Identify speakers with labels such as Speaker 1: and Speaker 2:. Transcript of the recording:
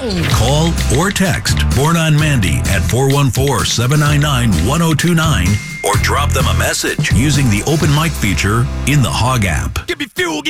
Speaker 1: Call or text Born on Mandy at 414-799-1029 or drop them a message using the open mic feature in the Hog app.
Speaker 2: Give me fuel.